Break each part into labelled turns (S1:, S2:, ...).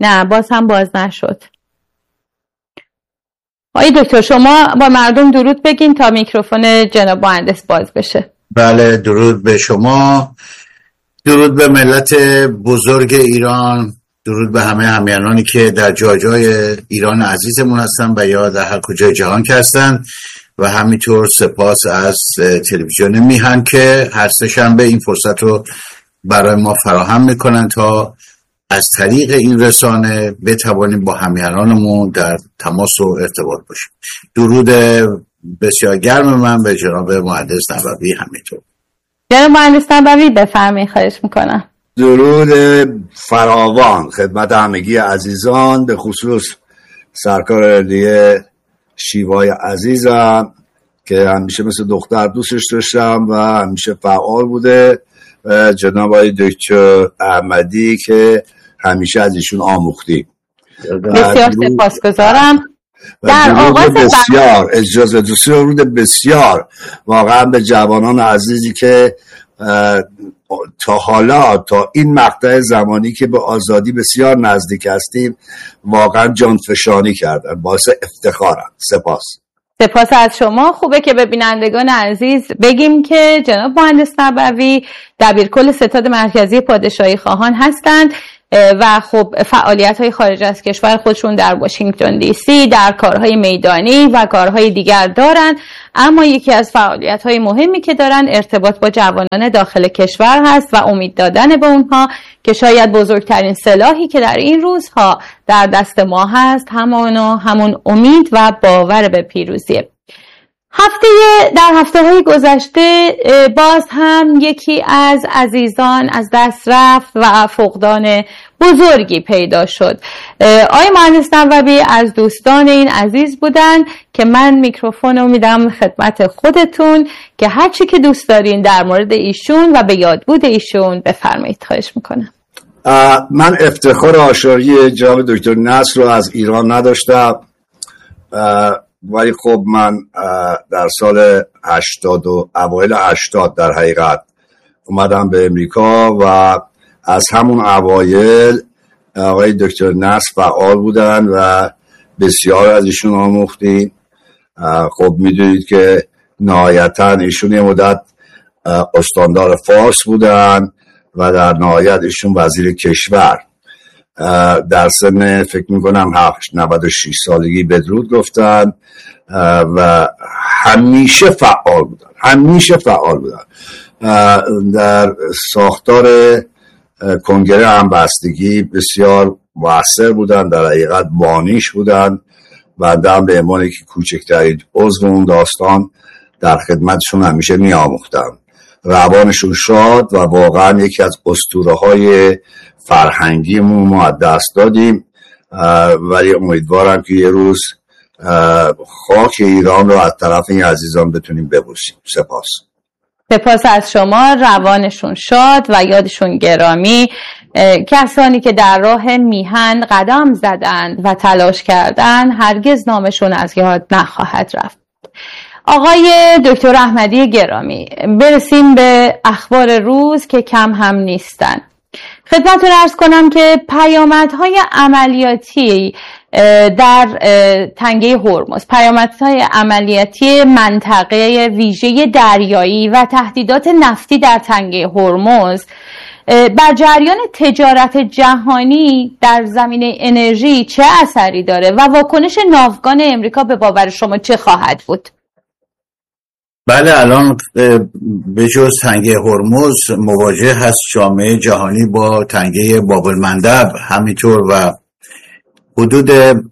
S1: نه باز هم باز نشد. آقای دکتر شما با مردم درود بگین تا میکروفون جناب مهندس باز بشه.
S2: بله، درود به شما، درود به ملت بزرگ ایران، درود به همه همیهنانی که در جای ایران عزیزمون هستن و یا در هر کجای جهان که هستن، و همینطور سپاس از تلویزیون میهن که هر سه شنبه این فرصت رو برای ما فراهم میکنن تا از طریق این رسانه بتوانیم با همیهنانمون در تماس و ارتباط باشیم. درود بسیار گرم من به جناب مهندس نبوی. همینطور
S1: جناب مهندس نبوی بفرمایید، خواهش میکنم.
S3: درود فراوان خدمت همگی عزیزان، به خصوص سرکار اردیه شیوای عزیزم که همیشه مثل دختر دوستش داشتم و همیشه فعال بوده، جناب آقای دکتر احمدی که همیشه از ایشون آموختیم.
S1: بسیار سپاسگزارم. در آغاز
S3: بسیار اجازه دوستی درود بسیار واقعا به جوانان عزیزی که تا حالا تا این مقطع زمانی که به آزادی بسیار نزدیک هستیم واقعا جانفشانی کردن، باعث افتخارم.
S1: سپاس از شما. خوبه که به بینندگان عزیز بگیم که جناب مهندس نبوی دبیرکل ستاد مرکزی پادشاهی خواهان هستند و خب فعالیت‌های خارج از کشور خودشون در واشنگتن دی سی در کارهای میدانی و کارهای دیگر دارن، اما یکی از فعالیت‌های مهمی که دارن ارتباط با جوانان داخل کشور هست و امید دادن به اونها که شاید بزرگترین سلاحی که در این روزها در دست ما هست همون امید و باور به پیروزیه. در هفته‌های گذشته باز هم یکی از عزیزان از دست رفت و فقدان بزرگی پیدا شد. آقای مهندس نبوی از دوستان این عزیز بودن که من میکروفون رو میدم خدمت خودتون که هر چی که دوست دارین در مورد ایشون و به یادبود ایشون بفرمایید. خواهش میکنم.
S3: من افتخار آشاری جناب دکتر نصر رو از ایران نداشتم، ولی خب من در سال 80 و اوایل 80 در حقیقت اومدم به امریکا و از همون اوایل آقای دکتر نصر فعال بودن و بسیار از ایشون آموختیم. خب میدونید که نهایتا ایشون یه مدت استاندار فارس بودن و در نهایت ایشون وزیر کشور در سن فکر میکنم 96 سالگی بدرود گفتن و همیشه فعال بودن در ساختار کنگره همبستگی بسیار مؤثر بودن، در حقیقت بانیش بودن و هم به عنوان که کوچکترین عضو اون داستان در خدمتشون همیشه میآموختم. روانشون شاد و واقعا یکی از اسطوره‌های فرهنگیمون ما از دست دادیم، ولی امیدوارم که یه روز خاک ایران رو از طرف این عزیزان بتونیم ببوسیم.
S1: سپاس از شما. روانشون شاد و یادشون گرامی. کسانی که در راه میهن قدم زدند و تلاش کردند هرگز نامشون از یاد نخواهد رفت. آقای دکتر احمدی گرامی، برسیم به اخبار روز که کم هم نیستن. خدمتتون عرض کنم که پیامدهای عملیاتی در تنگه هرمز، پیامدهای عملیاتی منطقه ویژه دریایی و تهدیدات نفتی در تنگه هرمز بر جریان تجارت جهانی در زمینه انرژی چه اثری داره و واکنش ناوگان امریکا به باور شما چه خواهد بود؟
S2: بله، الان به جز تنگه هرمز مواجه هست جامعه جهانی با تنگه باب المندب همینطور و حدود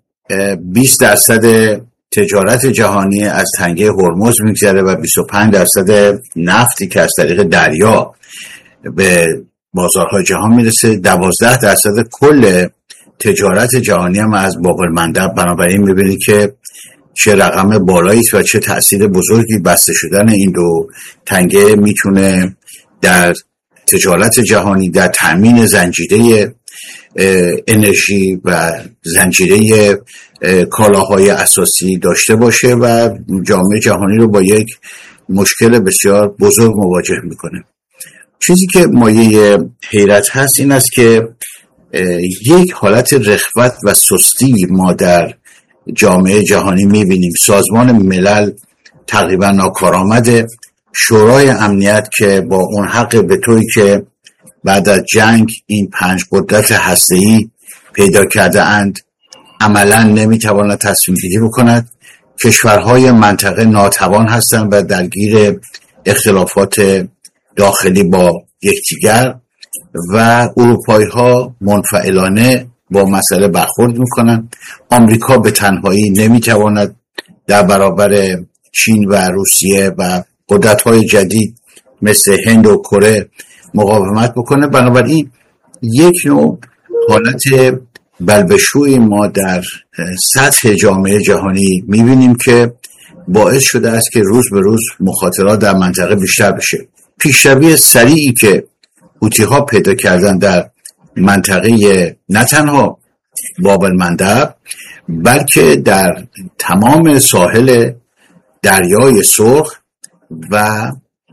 S2: 20% تجارت جهانی از تنگه هرمز میگذره و 25% نفتی که از طریق دریا به بازارهای جهان میرسه. 12% کل تجارت جهانی هم از باب المندب. بنابراین میبینید که چه رقم بالایی است و چه تأثیر بزرگی بسته شدن این دو تنگه میتونه در تجارت جهانی، در تامین زنجیره انرژی و زنجیره کالاهای اساسی داشته باشه و جامعه جهانی رو با یک مشکل بسیار بزرگ مواجه میکنه. چیزی که مایه حیرت هست این است که یک حالت رخوت و سستی ما در جامعه جهانی میبینیم. سازمان ملل تقریبا ناکارآمده. شورای امنیت که با اون حق به تویی که بعد از جنگ این 5 قدرت هسته‌ای پیدا کرده اند عملا نمیتواند تصمیم گیری بکند. کشورهای منطقه ناتوان هستند و درگیر اختلافات داخلی با یکدیگر و اروپایی ها منفعلانه با مسئله برخورد میکنن. آمریکا به تنهایی نمیتواند در برابر چین و روسیه و قدرت‌های جدید مثل هند و کره مقاومت بکنه. بنابراین یک نوع حالت بلبشوی ما در سطح جامعه جهانی میبینیم که باعث شده است که روز به روز مخاطرات در منطقه بیشتر بشه. پیشروی سریعی که حوثی‌ها پیدا کردن در منطقه نه تنها باب المندب بلکه در تمام ساحل دریای سرخ و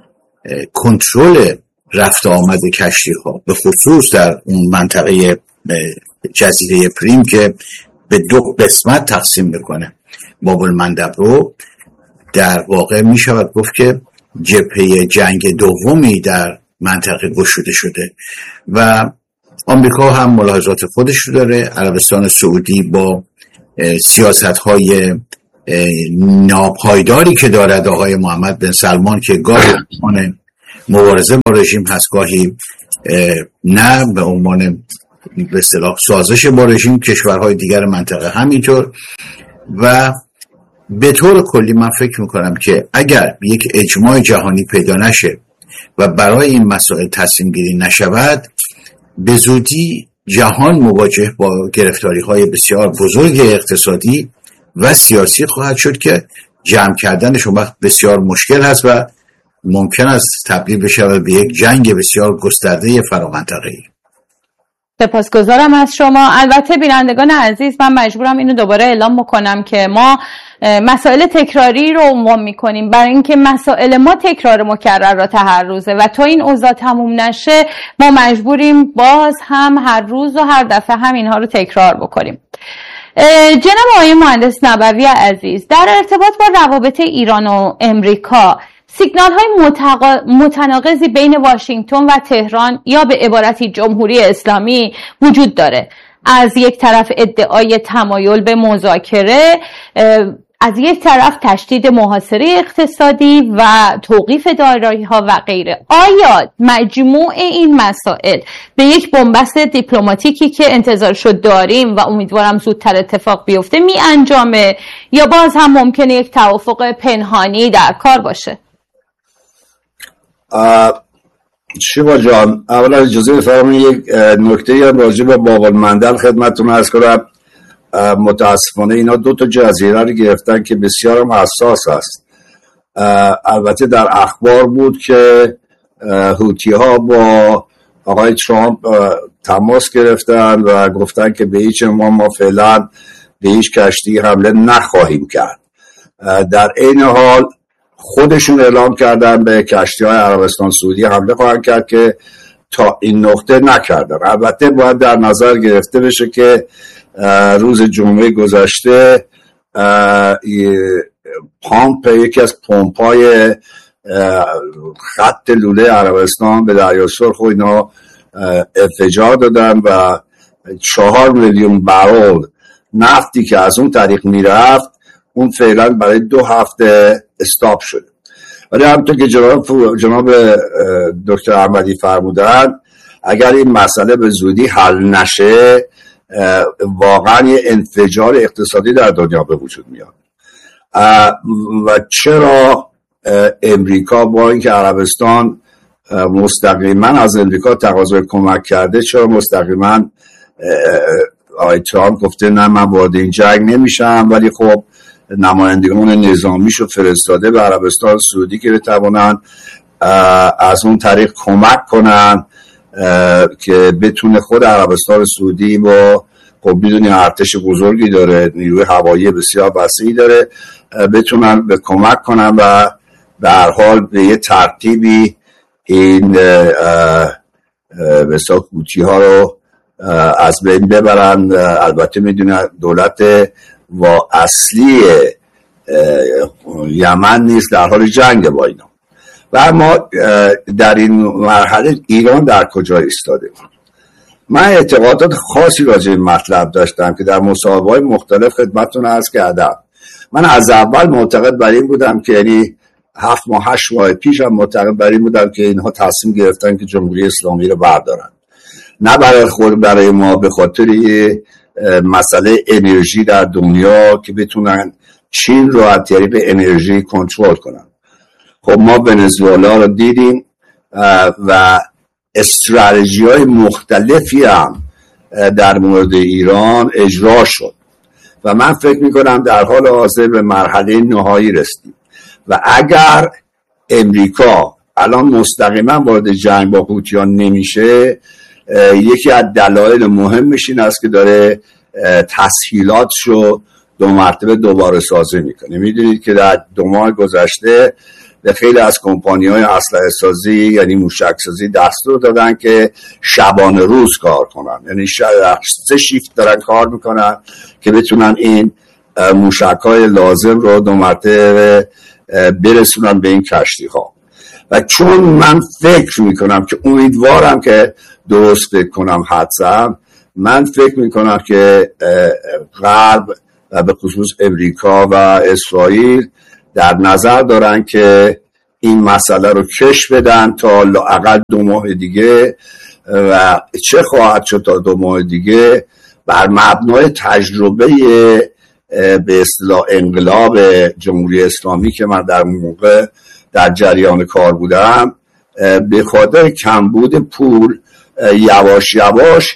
S2: کنترل رفت آمد کشتی ها به خصوص در اون منطقه جزیره پریم که به 2 قسمت تقسیم میکنه باب المندب رو، در واقع می شود گفت که جبهه جنگ دومی در منطقه گشوده شده و آمریکا هم ملاحظات خودش رو داره. عربستان سعودی با سیاست‌های ناپایداری که دارد آقای محمد بن سلمان که گاهی مبارزه با رژیم هست، گاهی نه به عنوان به اصطلاح سازش با رژیم، کشورهای دیگر منطقه همینطور. و به طور کلی من فکر میکنم که اگر یک اجماع جهانی پیدا نشه و برای این مسائل تصمیم گیری نشود، به زودی جهان مواجه با گرفتاری‌های بسیار بزرگ اقتصادی و سیاسی خواهد شد که جمع کردنش اون وقت بسیار مشکل هست و ممکن است تبدیل بشه به یک جنگ بسیار گسترده فرامنطقه‌ای.
S1: سپاسگزارم از شما. البته بینندگان عزیز، من مجبورم اینو دوباره اعلام بکنم که ما مسائل تکراری رو عنوان میکنیم برای اینکه مسائل ما تکرار مکررات هر روزه و تا این اوضاع تموم نشه ما مجبوریم باز هم هر روز و هر دفعه هم اینها رو تکرار بکنیم. جناب آقای مهندس نبوی عزیز، در ارتباط با روابط ایران و امریکا سیگنال های متناقضی بین واشنگتن و تهران یا به عبارتی جمهوری اسلامی وجود داره. از یک طرف ادعای تمایل به مذاکره، از یک طرف تشدید محاصره اقتصادی و توقیف دارایی‌ها و غیره. آیا مجموع این مسائل به یک بنبست دیپلماتیکی که انتظارشو داریم و امیدوارم زودتر اتفاق بیفته می انجامه یا باز هم ممکنه یک توافق پنهانی در کار باشه؟
S3: شیوا جان، اولا اجازه بفرمایید یک نکته راجع به باب المندب خدمتتون عرض کنم. متاسفانه اینا 2 جزیره رو گرفتن که بسیار هم حساس است. البته در اخبار بود که حوثی‌ها با آقای ترامپ تماس گرفتن و گفتن که به هیچ ما فعلا به هیچ کشتی حمله نخواهیم کرد. در این حال خودشون اعلام کردن به کشتی‌های عربستان سعودی حمله خواهند کرد که تا این نقطه نکردن. البته باید در نظر گرفته بشه که روز جمعه گذشته یکی از پمپ‌های خط لوله عربستان به دریای سرخ و اینا انفجار دادن و 4 میلیون برل نفتی که از اون طریق میرفت اون فعلا برای 2 هفته استاپ شده. ولی همونطور که جناب دکتر احمدی فرمودن، اگر این مسئله به زودی حل نشه واقعا یه انفجار اقتصادی در دنیا به وجود میاد. و چرا امریکا با اینکه عربستان مستقیما از امریکا تقاضای کمک کرده، چرا مستقیما آقای ترامپ گفته نه من وارد این جنگ نمیشم، ولی خب نمایندگان نظامیشو فرستاده به عربستان سعودی که بتوانن از اون طریق کمک کنن که بتونه خود عربستان سعودی با خب میدونی ارتش بزرگی داره، نیروی هوایی بسیار وسیعی داره، بتونن به کمک کنن و به هر حال به یه ترتیبی این بسیار حوثی‌ها رو از بین ببرن. البته میدونن دولت و اصلی یمن نیز در حال جنگ با اینا. و ما در این مرحله ایران در کجا ایستاده؟ من اعتقادات خاصی راجع به مطلب داشتم که در مصاحبه‌های مختلف خدمتتون عرض کردم. من از اول معتقد بر این بودم که یعنی 7 ماه 8 ماه پیش هم معتقد بر این بودم که اینها تصمیم گرفتن که جمهوری اسلامی رو بردارن، نه برای ما، به خاطر مسئله انرژی در دنیا که بتونن چین رو از طریق انرژی کنترل کنن. خب ما ونزوئلا رو دیدیم و استراتژی‌های مختلفی هم در مورد ایران اجرا شد و من فکر میکنم در حال حاضر به مرحله نهایی رسیدیم و اگر امریکا الان مستقیما وارد جنگ با حوثیان نمیشه، یکی از دلایل مهمش این است که داره تسهیلاتشو 2 مرتبه دوباره سازی میکنه. میدونید که در 2 ماه گذشته به خیلی از کمپانی‌های اسلحه سازی یعنی موشک سازی دستور دادن که شبانه روز کار کنن، یعنی 3 شیفت دارن کار میکنن که بتونن این موشک‌های لازم رو 2 مرتبه برسونن به این کشتی‌ها. و چون من فکر میکنم که امیدوارم که درست فکر کنم حدسم، من فکر میکنم که غرب و به خصوص امریکا و اسرائیل در نظر دارن که این مسئله رو کش بدن تا لااقل 2 ماه دیگه و چه خواهد شد تا 2 ماه دیگه بر مبنای تجربه به اصطلاح انقلاب جمهوری اسلامی که من در موقع در جریان کار بودم، به خاطر کمبود پول یواش یواش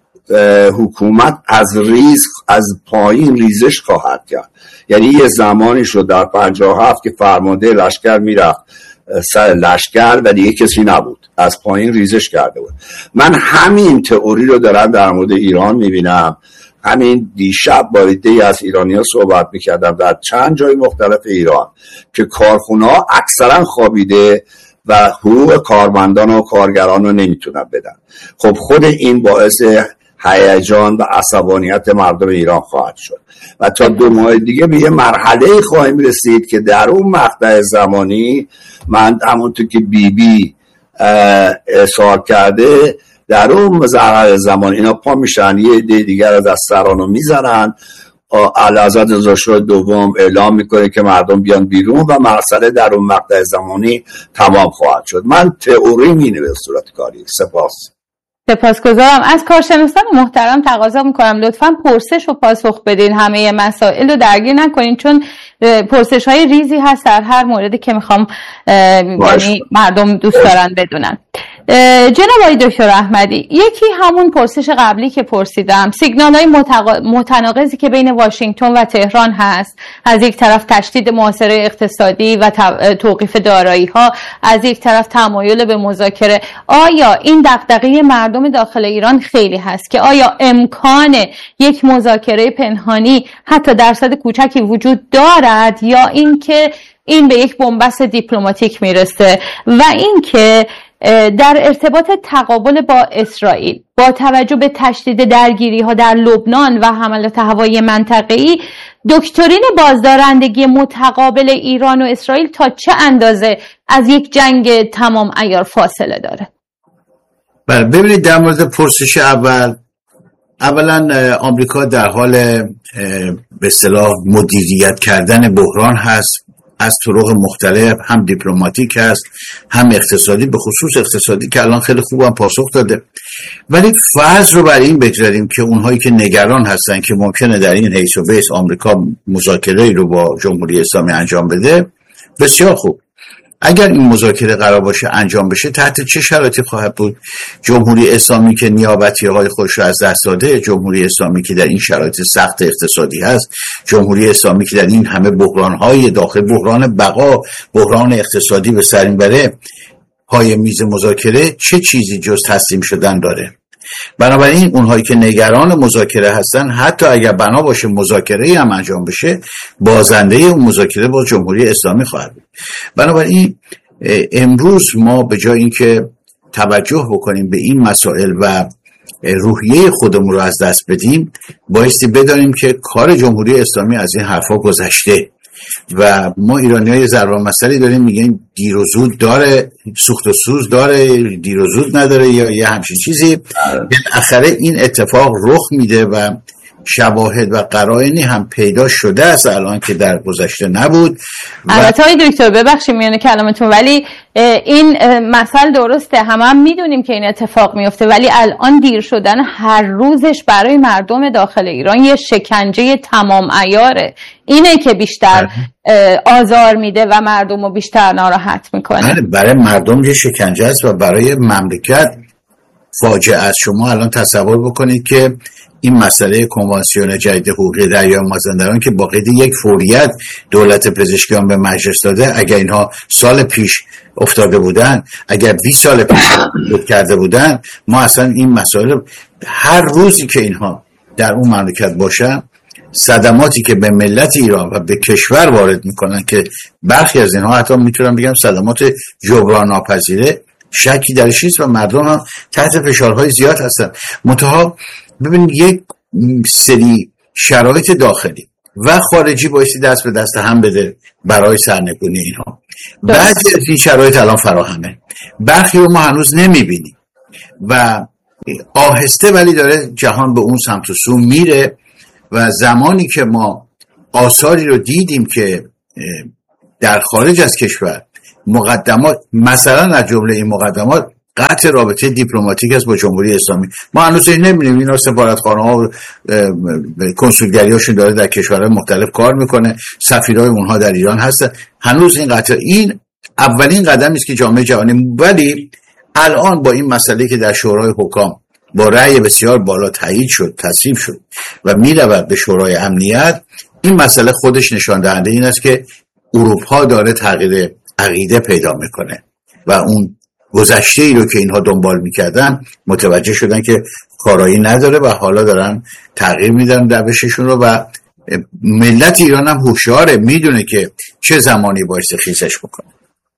S3: حکومت از پایین ریزش خواهد کرد. یعنی یه زمانی شد در 57 که فرمانده لشکر میرفت سر لشکر و دیگه کسی نبود، از پایین ریزش کرده بود. من همین تئوری رو دارم در مورد ایران میبینم. همین دیشب با عده‌ای از ایرانی‌ها صحبت میکردم در چند جای مختلف ایران که کارخونه‌ها اکثرا خوابیده و حقوق کارمندان و کارگران رو نمیتونن بدن. خب خود این باعث هیجان و عصبانیت مردم ایران خواهد شد و تا 2 ماه دیگه به یه مرحله خواهیم رسید که در اون مقطع زمانی من همونطور که بی اظهار کرده در اون مقطع زمان اینا پا میشن یه عده دیگر از سرانو میزنن، اعلیحضرت رضاشاه دوم اعلام میکنه که مردم بیان بیرون و مسئله در اون مقطع زمانی تمام خواهد شد. من تئوری مینه به صورت کاری.
S1: سپاسگزارم. از کارشناسان محترم تقاضا میکنم لطفاً پرسش و پاسخ بدین، همه مسائل رو درگیر نکنین چون پرسش های ریزی هست در هر موردی که میخوام یعنی مردم دوست دارن بدونن. جناب آقای دکتر احمدی، یکی همون پرسش قبلی که پرسیدم، سیگنال های متناقضی که بین واشنگتن و تهران هست، از یک طرف تشدید محاصره اقتصادی و توقیف دارایی ها، از یک طرف تمایل به مذاکره، آیا این دغدغه مردم داخل ایران خیلی هست که آیا امکان یک مذاکره پنهانی حتی درصد کوچکی وجود دارد یا اینکه این به یک بنبست دیپلماتیک میرسه؟ و اینکه در ارتباط تقابل با اسرائیل با توجه به تشدید درگیری ها در لبنان و حملات هوایی منطقه‌ای، دکترین بازدارندگی متقابل ایران و اسرائیل تا چه اندازه از یک جنگ تمام عیار فاصله داره؟
S2: بله، ببینید در مورد پرسش اولا آمریکا در حال به اصطلاح مدیریت کردن بحران هست از طرق مختلف، هم دیپلماتیک هست هم اقتصادی، به خصوص اقتصادی که الان خیلی خوبم پاسخ داده. ولی فرض رو بر این بگذاریم که اونهایی که نگران هستن که ممکنه در این حیث و بیس آمریکا مذاکره‌ای رو با جمهوری اسلامی انجام بده، بسیار خوب. اگر این مذاکره قرار باشه انجام بشه تحت چه شرایطی خواهد بود؟ جمهوری اسلامی که نیابتی‌های خودش رو از دست داده، جمهوری اسلامی که در این شرایط سخت اقتصادی هست، جمهوری اسلامی که در این همه بحران‌های داخل، بحران بقا، بحران اقتصادی به سر میبره، پای میز مذاکره چه چیزی جز تسلیم شدن داره؟ بنابراین اونهایی که نگران مذاکره هستن، حتی اگر بنا باشه مذاکره هم انجام بشه، بازنده اون مذاکره با جمهوری اسلامی خواهد بود. بنابراین امروز ما به جای اینکه توجه بکنیم به این مسائل و روحیه خودمون رو از دست بدیم، بایستی بدانیم که کار جمهوری اسلامی از این حرفا گذشته و ما ایرانی‌ها ضرب المثلی داریم میگن دیر و زود داره، سوخت و سوز داره، دیر و زود نداره، یا یه همچین چیزی. بالاخره این اتفاق رخ میده و شواهد و قرائنی هم پیدا شده است الان که در گذشته نبود.
S1: البته آقای دکتر ببخشید میونه کلامتون، ولی این مسئله درسته، هم میدونیم که این اتفاق میفته، ولی الان دیر شدن هر روزش برای مردم داخل ایران یه شکنجه تمام عیاره. اینه که بیشتر آزار میده و مردم رو بیشتر ناراحت میکنه.
S2: برای مردم یه شکنجه است و برای مملکت فاجعه است. شما الان تصور بکنید که این مسئله کنوانسیون جدید حقوقی دریای مازندران که با قید یک فوریت دولت پزشکیان به مجلس داده، اگر اینها سال پیش افتاده بودن، اگر 20 سال پیش کرده بودن، ما اصلا این مسائل هر روزی که اینها در اون مملکت باشن، صدماتی که به ملت ایران و به کشور وارد میکنن که برخی از اینها حتی میتونم بگم صدمات جبران ناپذیره، شکی درش نیست و مردم هم تحت فشارهای زیاد هستن. منتها ببینید یک سری شرایط داخلی و خارجی بایستی دست به دست هم بده برای سرنگونی اینها. بعضی از این شرایط الان فراهمه، برخی رو ما هنوز نمیبینیم و آهسته ولی داره جهان به اون سمت و سو میره و زمانی که ما آثاری رو دیدیم که در خارج از کشور مقدمات، مثلا از جمله این مقدمات قطع رابطه دیپلماتیک است با جمهوری اسلامی، ما هنوز این نمی‌بینیم. اینا سفارتخانه‌ها و کنسولگری‌هاشون داره در کشورهای مختلف کار میکنه، سفیرای اونها در ایران هستن، هنوز این قطع. این اولین قدمی است که جامعه جهانی، ولی الان با این مسئله که در شورای حکام با رأی بسیار بالا تایید شد، تصویب شد و میرود به شورای امنیت، این مسئله خودش نشان دهنده این است که اروپا داره تغییر عقیده پیدا میکنه و اون گذشته ای رو که اینها دنبال میکردن متوجه شدن که کارایی نداره و حالا دارن تغییر میدن روششون رو و ملت ایران هم هوشیاره، میدونه که چه زمانی باید خیسش بکنه.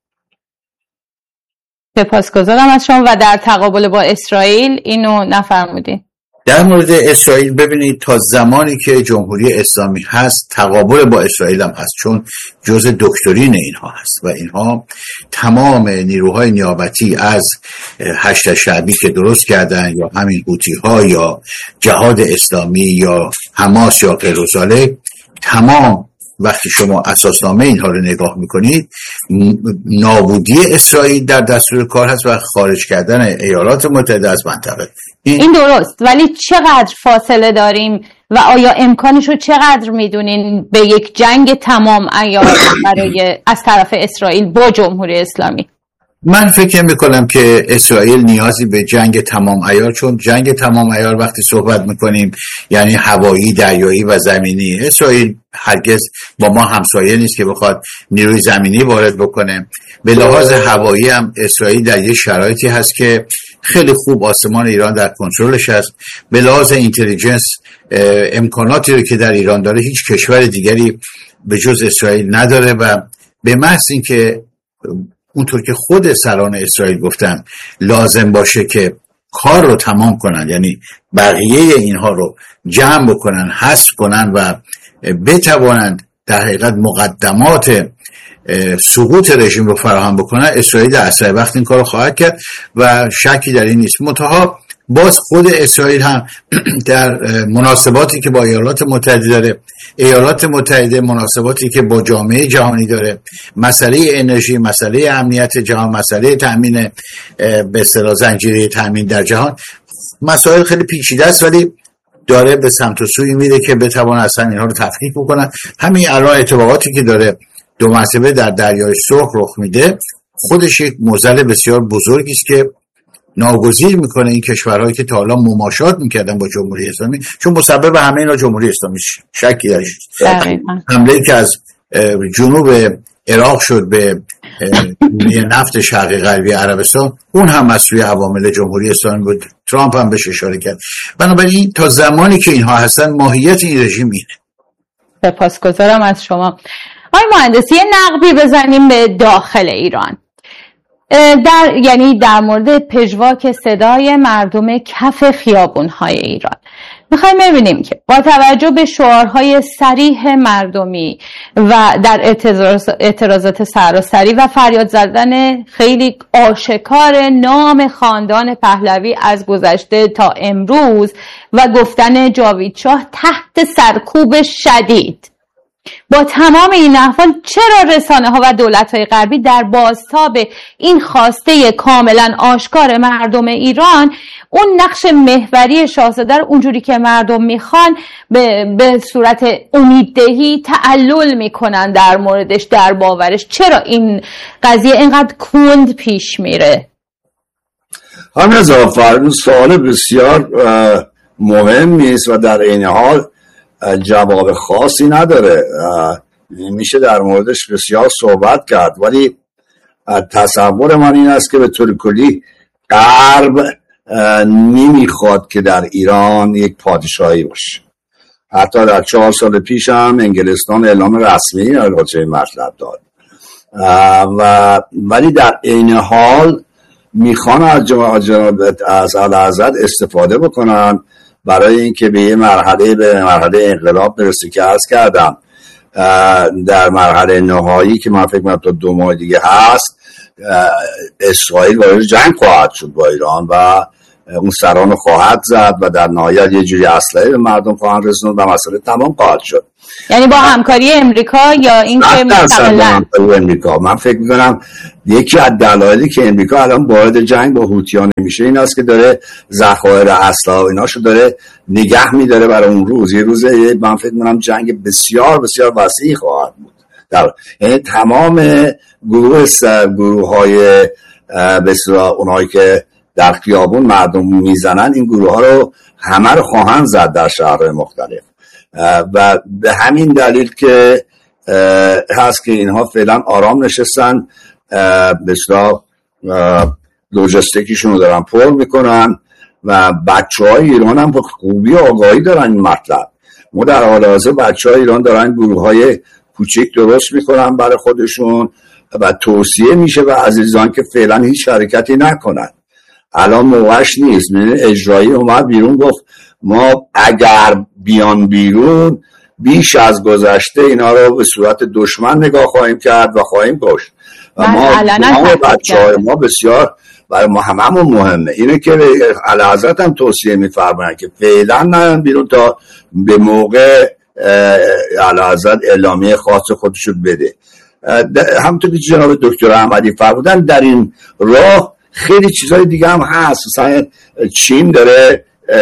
S1: سپاسگزارم از شما. و در تقابل با اسرائیل اینو نفرمودین؟
S2: در مورد اسرائیل ببینید تا زمانی که جمهوری اسلامی هست تقابل با اسرائیل هم هست، چون جزء دکترین اینها هست و اینها تمام نیروهای نیابتی از هشت شعبی که درست کردن یا همین حوتی ها یا جهاد اسلامی یا حماس یا غیر ذالک، تمام وقتی شما اساسنامه اینها رو نگاه میکنید نابودی اسرائیل در دستور کار هست و خارج کردن ایالات متحده از منطقه.
S1: این درست، ولی چقدر فاصله داریم و آیا امکانش رو چقدر میدونین به یک جنگ تمام عیار برای از طرف اسرائیل با جمهوری اسلامی؟
S2: من فکر میکنم که اسرائیل نیازی به جنگ تمام عیار، چون جنگ تمام عیار وقتی صحبت میکنیم یعنی هوایی، دریایی و زمینی. اسرائیل هرگز با ما همسایه نیست که بخواد نیروی زمینی وارد بکنه. به لحاظ هوایی هم اسرائیل در یک شرایطی هست که خیلی خوب آسمان ایران در کنترلش هست. به لحاظ اینتلیجنس امکاناتی رو که در ایران داره هیچ کشور دیگری به جز اسرائیل نداره و به محض اینکه اونطور که خود سران اسرائیل گفتن لازم باشه که کار رو تمام کنن، یعنی بقیه اینها رو جمع بکنن، حذف کنن و بتوانند در حقیقت مقدمات سقوط رژیم رو فراهم بکنن، اسرائیل در اسرع وقت این کار رو خواهد کرد و شکی در این نیست. منتها باز خود اسرائیل هم در مناسباتی که با ایالات متحده داره، ایالات متحده مناسباتی که با جامعه جهانی داره، مسئله انرژی، مسئله امنیت جهان، مسئله تامین به اصطلاح زنجیره تامین در جهان، مسائل خیلی پیچیده است ولی داره به سمت و سوی میره که بتوان اصلا اینها رو تفکیک بکنن. همین الان اتفاقاتی که داره دو مرتبه در دریای سرخ رخ میده خودش یک معضل بسیار بزرگی است که ناگزیر میکنه این کشورهایی که تا حالا مماشات میکردن با جمهوری اسلامی، چون مسبب همه اینا جمهوری اسلامی شکی درش حمله که از جنوب عراق شد به نفت شرقی غربی عربستان، اون هم از سوی عوامل جمهوری اسلامی بود. ترامپ هم بهش اشاره کرد. بنابراین تا زمانی که اینها هستن ماهیت این رژیم اینه.
S1: سپاسگزارم از شما. آقای مهندسی، یه نقبی بزنیم به داخل ایران. در مورد پژواک صدای مردم کف خیابون‌های ایران میخوایم ببینیم که با توجه به شعارهای صریح مردمی و در اعتراضات سراسری و فریاد زدن خیلی آشکار نام خاندان پهلوی از گذشته تا امروز و گفتن جاوید شاه تحت سرکوب شدید، با تمام این احوال چرا رسانه ها و دولت های غربی در بازتاب این خواسته کاملا آشکار مردم ایران اون نقش محوری شاهزاده رو اونجوری که مردم میخوان به صورت امیددهی تعلل میکنن در موردش، در باورش؟ چرا این قضیه اینقدر کند پیش میره؟
S3: همین زافر سوال بسیار مهمی است و در این حال جواب خاصی نداره. میشه در موردش بسیار صحبت کرد، ولی تصور من این است که به طور کلی غرب نمیخواد که در ایران یک پادشاهی باشه. حتی در 4 سال پیش هم انگلستان اعلام رسمی راجع به مطلب داد ولی در این حال میخوان از اعلیحضرت استفاده بکنن برای اینکه به مرحله انقلاب برسه که عرض کردم در مرحله نهایی که من فکر می‌کنم تا 2 ماه دیگه هست اسرائیل وارد جنگ خواهد شد با ایران و اون سران خواهد زد و در نهایت یه جوری اسلحه به مردم خواهند رسوند و مسئله تمام خواهد شد.
S1: یعنی با همکاری امریکا یا اینکه مستقلاً
S3: امریکا؟ من فکر می‌کنم یکی از دلایلی که امریکا الان وارد جنگ با حوثیان میشه این است که داره ذخایر اسلحه و ایناشو داره نگه می‌داره برای اون روز. یه روز من فکر می‌کنم جنگ بسیار بسیار وسیع خواهد بود. یعنی تمام گروه‌های بسیار اونایی که در خیابون مردم میزنن این گروه ها رو همه رو خواهند زد در شهرهای مختلف و به همین دلیل که هست که اینها فعلا آرام نشستن، بسیار لوجستیکیشون رو دارن پر میکنن و بچه های ایران هم خوبی و آگاهی دارن این مطلب. ما در حال حاضر بچه های ایران دارن گروه های کوچیک درست میکنن برای خودشون و توصیه میشه و عزیزان که فعلا هیچ حرکتی نکنن. الان موقعش نیست. اجرایی اومد بیرون گفت ما اگر بیان بیرون بیش از گذشته اینا رو به صورت دشمن نگاه خواهیم کرد و خواهیم کشت و ما بچه‌های ما بسیار برای ما هممون مهمه. اینه که اعلیحضرت هم توصیه می‌فرمایند که فعلا نرن بیرون تا به موقع اعلیحضرت اعلامیه خاص خودشو بده. همونطور که جناب دکتر احمدی فرمودن در این راه خیلی چیزای دیگه هم هست. مثلا چین داره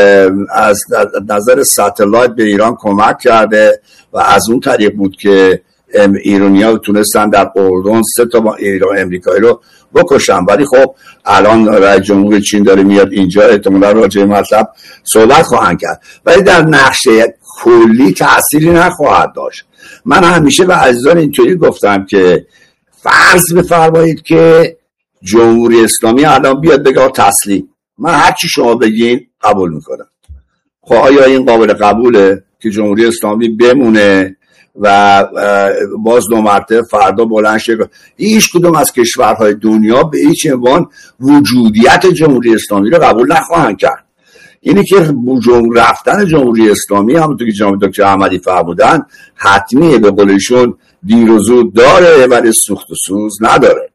S3: از نظر ساتلایت به ایران کمک کرده و از اون طریق بود که ایرانی‌ها تونستن در اردن 3 تا امریکایی رو بکشن. ولی خب الان رئیس جمهور چین داره میاد اینجا، احتمالاً راجع به مطلب صحبت خواهند کرد ولی در نقشه کلی تأثیری نخواهد داشت. من همیشه به عزیزان اینطوری گفتم که فرض بفرمایید که جمهوری اسلامی الان بیاد بگه تسلیم، من هر چی شما بگین قبول میکنم. خب آیا این قابل قبوله که جمهوری اسلامی بمونه و باز 2 مرتبه فردا بلند شه؟ هیچ کدوم از کشورهای دنیا به هیچ عنوان وجودیت جمهوری اسلامی رو قبول نخواهند کرد. اینی که رفتن جمهوری اسلامی همونطور که جناب دکتر احمدی فرمودن حتمیه، به قولشون دیر و زود داره ولی سوخت و سوز نداره.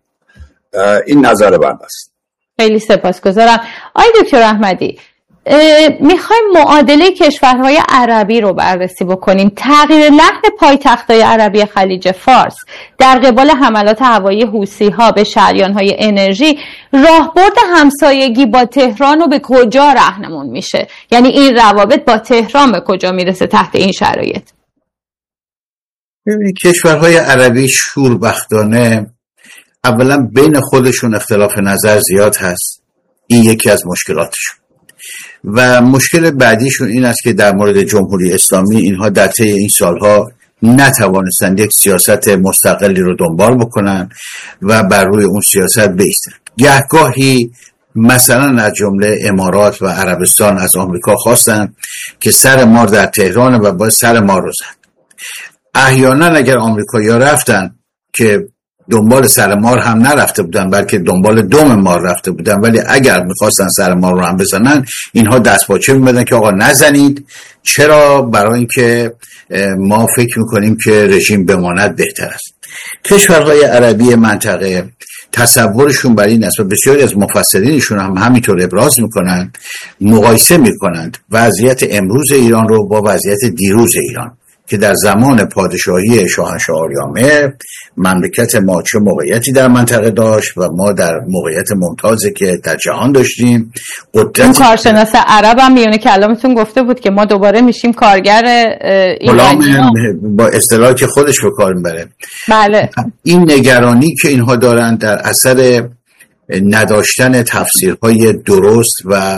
S3: این نظر بنده است.
S1: خیلی سپاسگزارم. آقای دکتر احمدی، میخوایم معادله کشورهای عربی رو بررسی بکنیم. تغییر لحن پایتخت‌های عربی خلیج فارس در قبال حملات هوایی حوثی‌ها به شریان‌های انرژی راهبرد همسایگی با تهران رو به کجا راهنمون میشه؟ یعنی این روابط با تهران به کجا میرسه تحت این شرایط؟
S2: ببینید کشورهای عربی شوربختانه اولا بین خودشون اختلاف نظر زیاد هست، این یکی از مشکلاتشون و مشکل بعدیشون این است که در مورد جمهوری اسلامی اینها در طی این سالها نتوانستند یک سیاست مستقلی رو دنبال بکنن و بر روی اون سیاست بایستن. گهگاهی مثلا از جمله امارات و عربستان از آمریکا خواستن که سر مار در تهران و باید سر مار رو زد. احیانا اگر آمریکایی‌ها رفتن که دنبال سر مار هم نرفته بودن، بلکه دنبال دم مار رفته بودن. ولی اگر میخواستن سر مار رو هم بزنن، اینها دست پاچه میبدن که آقا نزنید. چرا؟ برای اینکه ما فکر میکنیم که رژیم بماند بهتر است. کشورهای عربی منطقه تصورشون بر این است و بسیاری از مفسرینشون هم همینطور ابراز میکنند، مقایسه میکنند وضعیت امروز ایران رو با وضعیت دیروز ایران، که در زمان پادشاهی شاهنشاه آریامه مملکت ما چه موقعیتی در منطقه داشت و ما در موقعیت ممتازی که در جهان داشتیم.
S1: اون کارشناس عرب هم میونه کلامتون گفته بود که ما دوباره میشیم کارگر
S2: غلام، با اصطلاحی که خودش به کار میبره.
S1: بله. این
S2: نگرانی که اینها دارن در اثر نداشتن تفسیرهای درست و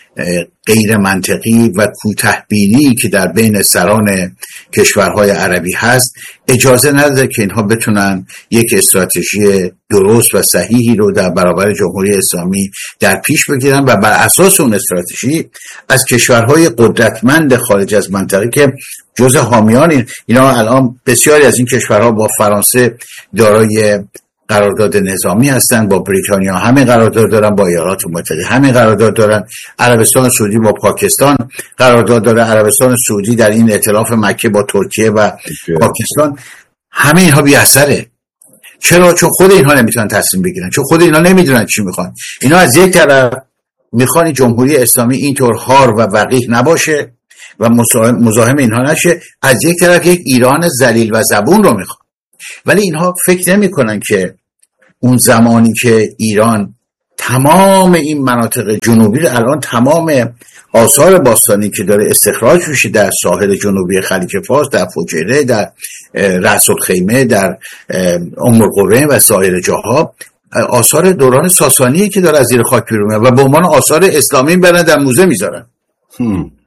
S2: غیر منطقی و کوتاه‌بینی که در بین سران کشورهای عربی هست، اجازه نداده که اینها بتونن یک استراتژی درست و صحیحی رو در برابر جمهوری اسلامی در پیش بگیرن و بر اساس اون استراتژی از کشورهای قدرتمند خارج از منطقه که جزء حامیان اینا الان بسیاری از این کشورها با فرانسه دارای قرارداد نظامی هستن، با بریتانیا همین قرارداد دارن، با ایالات متحده همین قرارداد دارن، عربستان سعودی با پاکستان قرارداد داره، عربستان سعودی در این ائتلاف مکه با ترکیه و پاکستان. همه اینها بی اثره. چرا؟ چون خود اینها نمیتونن تصمیم بگیرن، چون خود اینها نمیدونن چی میخوان. اینا از یک طرف میخوان جمهوری اسلامی اینطور هار و وقیح نباشه و مزاحم اینها نشه، از یک طرف یک ایران ذلیل و زبون رو میخوان. ولی اینها فکر نمی کنن که اون زمانی که ایران تمام این مناطق جنوبی رو، الان تمام آثار باستانی که داره استخراج میشه در ساحل جنوبی خلیج فارس، در فجیره، در رأس الخیمه، در ام القرین و سایر جاها، آثار دوران ساسانیه که داره از زیر خاک بیرون میاد و به عنوان آثار اسلامی برن در موزه میذارن.